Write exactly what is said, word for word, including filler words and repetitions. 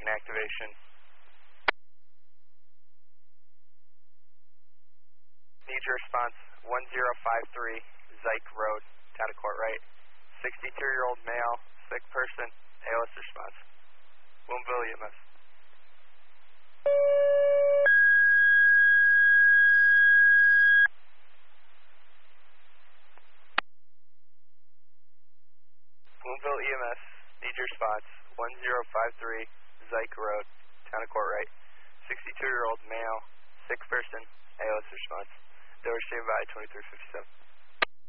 activation. Need your response, one zero five three Zyke Road, Town of Court Right. sixty-two-year-old male, sick person, A L S response. Boonville E M S. Boonville E M S, need your response, one zero five three Zyke Road, Town of Court Right. sixty-two-year-old male, sick person, A L S response. They were standing by twenty-three fifty-seven.